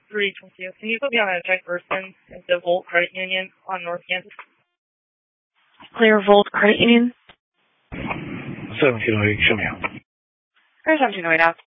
322. Can you put me on a check person at the Volt Credit Union on North Kansas? Clear Volt Credit Union? 1708, show me out. There's 1708 out.